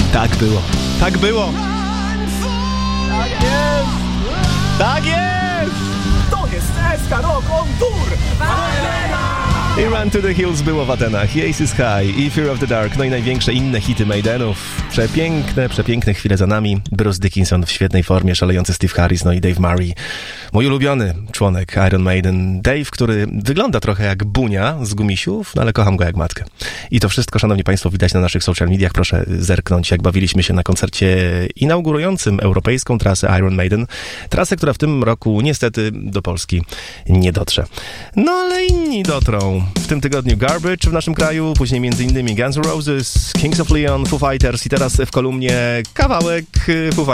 Tak było. Tak było. Tak jest! Tak jest! To jest SK Rock on Tour! I Run to the Hills było w Atenach, Aces High i Fear of the Dark, no i największe inne hity Maidenów. Przepiękne chwile za nami. Bruce Dickinson w świetnej formie, szalejący Steve Harris, no i Dave Murray, mój ulubiony członek Iron Maiden. Dave, który wygląda trochę jak Bunia z Gumisiów, no ale kocham go jak matkę. I to wszystko, szanowni państwo, widać na naszych social mediach. Proszę zerknąć, jak bawiliśmy się na koncercie inaugurującym europejską trasę Iron Maiden. Trasę, która w tym roku niestety do Polski nie dotrze. No ale inni dotrą. W tym tygodniu Garbage w naszym kraju, później m.in. Guns N' Roses, Kings of Leon, Foo Fighters i teraz w kolumnie kawałek Foo Fighters.